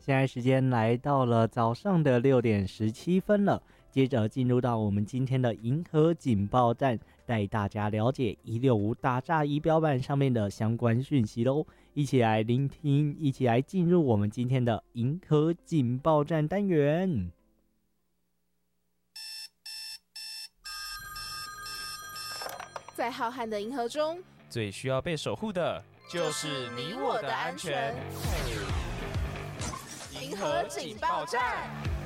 现在时间来到了早上的6:17了，接着进入到我们今天的银河警报站，带大家了解165打炸仪表板上面的相关讯息咯，一起来聆听，一起来进入我们今天的银河警报站单元。 在浩瀚的银河中， 最需要被守护的就是你我的安全。银河警报站。